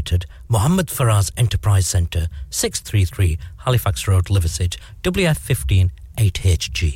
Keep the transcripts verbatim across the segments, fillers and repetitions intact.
Limited, Mohammed Faraz Enterprise Centre, six thirty-three Halifax Road, Liversedge, W F fifteen eight H G.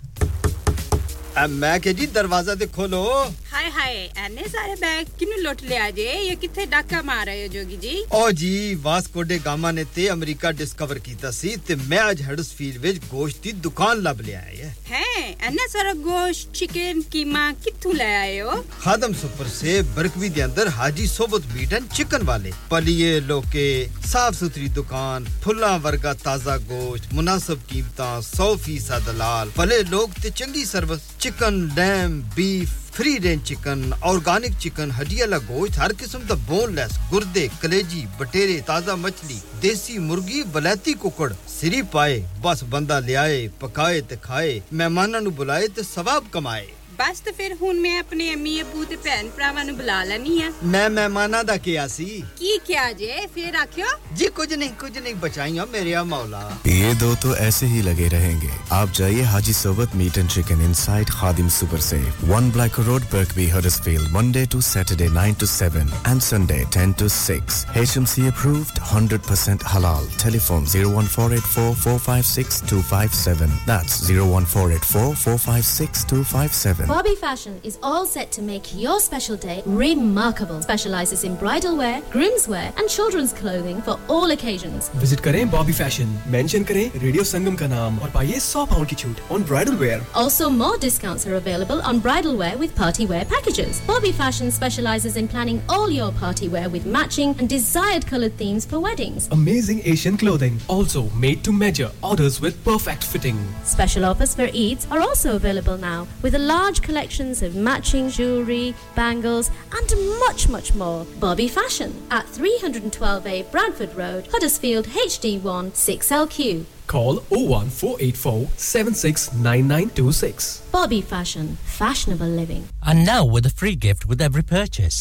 अब मैं के जी दरवाजा दे खोलो हाय हाय एने सारे बैग किनु लुट ले आजे ये किथे डाका मार रहे हो जोगी जी ओ जी वास्को डे गामा ने ते अमेरिका डिस्कवर कीता सी ते मैं आज हडर्सफील्ड विच गोश्त दी दुकान लब ले आया है हैं एने सारा गोश्त चिकन कीमा किथु ले आए हो खादम सुपर से बरकवी दे अंदर हाजी सोबत मीट एंड चिकन वाले पलिए लोके साफ सुथरी दुकान फुल्ला वर्गा ताजा गोश्त मुनासिब कीमतां सौ फीसद दलाल भले लोग ते चंगी service chicken lamb beef free range chicken organic chicken हड्डी वाला गोश्त हर किस्म दा बोनलेस गुर्दे कलेजी बटेरे ताजा मछली देसी मुर्गी बलाती कुकड़ सिरी पाए बस बंदा ले आए पकाए ते खाए मेहमानां नु बुलाए ते सवाब कमाए बस तो फिर हुन मैं अपने अम्मी अब्बू ते भैन भरावां नु बुला लेनी है मैं मेहमानां दा किया सी की क्या जे फिर आखियो जी कुछ नहीं कुछ नहीं बचाइयो मेरे या मौला ये दो तो ऐसे ही लगे रहेंगे आप जाइए हाजी सोबत meet and chicken inside Khadim super से one Black Road Birkby Huddersfield Monday to Saturday nine to seven and Sunday ten to six H M C approved one hundred percent halal telephone zero one four eight four four five six two five seven that's zero one four eight four four five six two five seven Bobby Fashion is all set to make your special day remarkable. Specializes in bridal wear, groom's wear and children's clothing for all occasions. Visit करें Bobby Fashion. Mention करें Radio Sangam का नाम और पाइए one hundred pound की छूट on bridal wear. Also more discounts are available on bridal wear with party wear packages. Bobby Fashion specializes in planning all your party wear with matching and desired colored themes for weddings. Amazing Asian clothing also made to measure orders with perfect fitting. Special offers for Eids are also available now with a large collections of matching jewellery, bangles and much much more. Bobby Fashion at three twelve A Bradford Road, Huddersfield H D one six L Q. Call oh one four eight four seven six nine nine two six. Bobby Fashion, fashionable living. And now with a free gift with every purchase.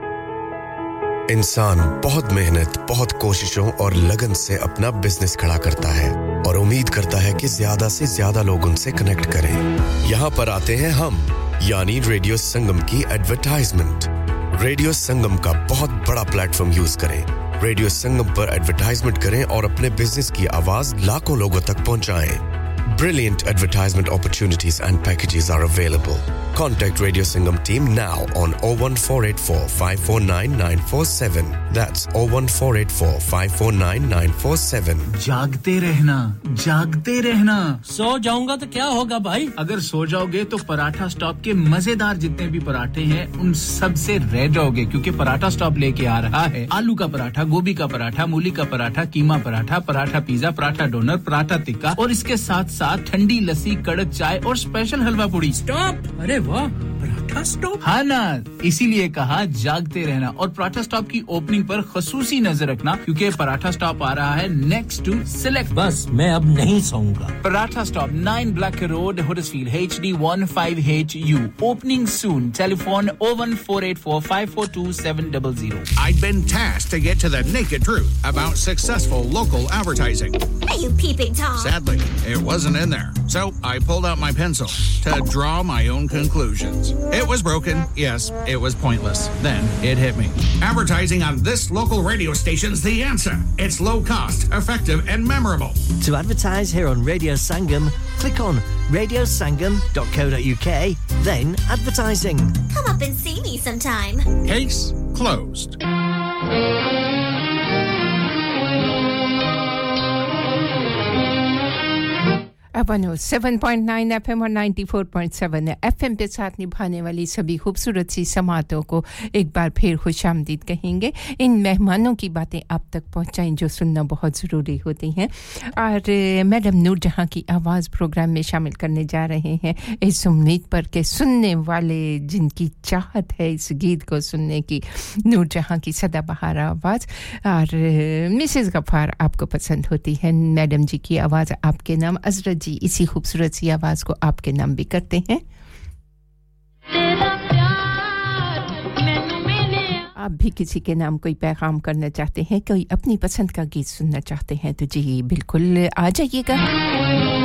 इंसान बहुत मेहनत, बहुत कोशिशों और लगन से अपना business खड़ा करता है और उम्मीद करता है कि ज्यादा से ज्यादा लोग उनसे कनेक्ट करें। यहाँ पर आते हैं हम, यानी रेडियो संगम की एडवर्टाइजमेंट। रेडियो संगम का बहुत बड़ा प्लेटफॉर्म यूज करें। रेडियो संगम पर एडवर्टाइजमेंट करें और अपने बिजनेस की आवाज लाखों लोगों तक पहुंचाएं। Brilliant advertisement opportunities and packages are available. Contact Radio Sangam team now on oh one four eight four five four nine nine four seven. That's oh one four eight four five four nine nine four seven. जागते रहना, जागते रहना। सो जाऊंगा तो क्या होगा भाई? अगर सो जाओगे तो पराठा स्टॉप के मजेदार जितने भी पराठे हैं उन सब से रह जाओगे क्योंकि पराठा स्टॉप लेके आ रहा है आलू का पराठा, गोभी का पराठा, मूली का पराठा, कीमा पराठा, पराठा पिज्जा, पराठा डोनर, पराठा टिक्का और इसके साथ साथ ठंडी लस्सी, कड़क चाय और स्पेशल हलवा पूड़ी। स्टॉप! अरे वाह! पराठा स्टॉप? हाँ ना, इसीलिए कहा जागते रहना और पराठा स्टॉप की ओपनिंग पर खसूसी नजर रखना क्योंकि पराठा स्टॉप आ रहा है नेक्स्ट टू सिलेक्ट। बस मैं अब नहीं सोऊंगा। Paratha stop nine Black Road, Huddersfield H D one five H U. Opening soon. Telephone oh one four eight four five four two seven zero zero. I'd been tasked to get to the naked truth about successful local advertising. Are you peeping Tom? Sadly, it wasn't in there. So I pulled out my pencil to draw my own conclusions. It was broken. Yes, it was pointless. Then it hit me. Advertising on this local radio station's the answer. It's low cost, effective, and memorable. To advertise here on Radio Sangam, click on radio sangam dot co dot uk, then advertising. Come up and see me sometime. Case closed. one oh seven point nine F M और ninety-four point seven F M पे साथ निभाने वाली सभी खूबसूरत सी समातों को एक बार फिर खुशामदीद कहेंगे। इन मेहमानों की बातें आप तक पहुंचाएं जो सुनना बहुत ज़रूरी होती हैं और मैडम नूर जहां की आवाज़ प्रोग्राम में शामिल करने जा रहे हैं इस उम्मीद पर कि सुनने वाले जिनकी चाहत है इस गीत को सुनने की नूर जहां की सदाबहार आवाज़ और मिसेस गफार आपको पसंद होती है। मैडम जी की आवाज़ आपके नाम अजरत जी इसी खूबसूरत सी आवाज को आपके नाम भी करते हैं। आप भी किसी के नाम कोई पैगाम करना चाहते हैं कोई अपनी पसंद का गीत सुनना चाहते हैं तो जी बिल्कुल आ जाइएगा।